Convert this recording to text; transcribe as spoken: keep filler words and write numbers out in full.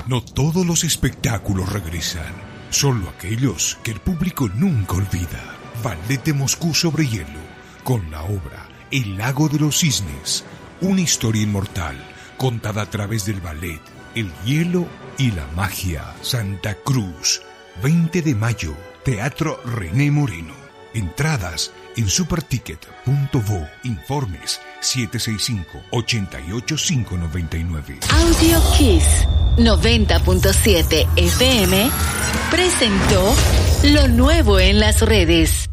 No todos los espectáculos regresan, solo aquellos que el público nunca olvida. Ballet de Moscú sobre hielo, con la obra El lago de los cisnes, una historia inmortal contada a través del ballet, el hielo y la magia. Santa Cruz, veinte de mayo, Teatro René Moreno. Entradas en superticket punto vo. Informes siete seis cinco, ocho ocho cinco nueve nueve. Audio Kiss noventa punto siete F M presentó Lo Nuevo en las Redes.